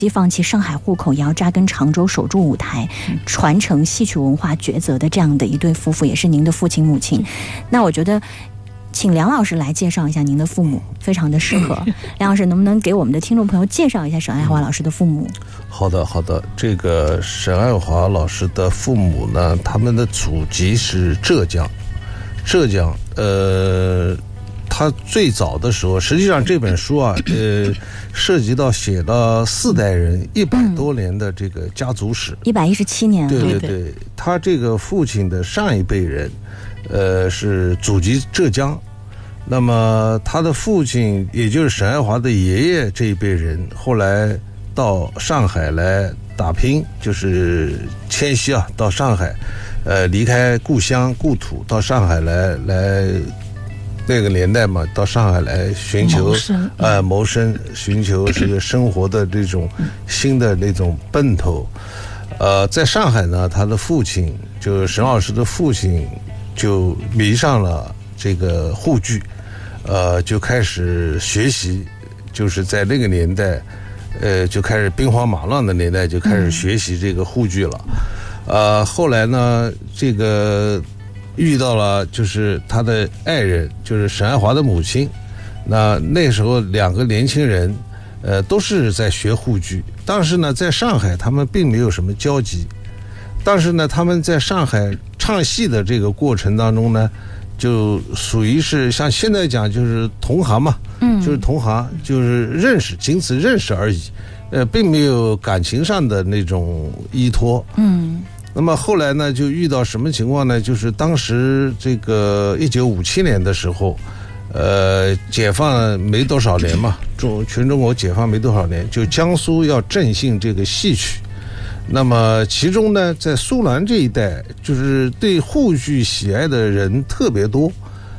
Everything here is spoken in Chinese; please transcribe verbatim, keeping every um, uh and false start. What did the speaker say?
放弃上海户口，也要扎根常州，守住舞台，传承戏曲文化抉择的这样的一对夫妇，也是您的父亲母亲。那我觉得请梁老师来介绍一下您的父母，非常的适合。梁老师能不能给我们的听众朋友介绍一下沈爱华老师的父母？ 好的好的，这个沈爱华老师的父母呢，他们的祖籍是浙江，浙江呃他最早的时候，实际上这本书啊，呃，涉及到写了四代人一百多年的这个家族史， 一百一十七年。 对对对，他这个父亲的上一辈人，呃，是祖籍浙江，那么他的父亲，也就是沈爱华的爷爷这一辈人，后来到上海来打拼，就是迁徙啊，到上海，呃，离开故乡故土，到上海来来。那个年代嘛，到上海来寻求呃谋生，寻求这个生活的这种新的那种奔头。呃，在上海呢，他的父亲就沈老师的父亲就迷上了这个沪剧，呃，就开始学习，就是在那个年代，呃，就开始兵荒马乱的年代就开始学习这个沪剧了。呃，后来呢，这个。遇到了就是他的爱人，就是沈爱华的母亲。那那时候两个年轻人，呃，都是在学沪剧。但是呢，在上海他们并没有什么交集。但是呢，他们在上海唱戏的这个过程当中呢，就属于是像现在讲就是同行嘛，嗯，就是同行，就是认识，仅此认识而已，呃，并没有感情上的那种依托，嗯。那么后来呢，就遇到什么情况呢？就是当时这个一九五七年的时候，呃，解放没多少年嘛，中全中国解放没多少年，就江苏要振兴这个戏曲。那么其中呢，在苏南这一带，就是对沪剧喜爱的人特别多。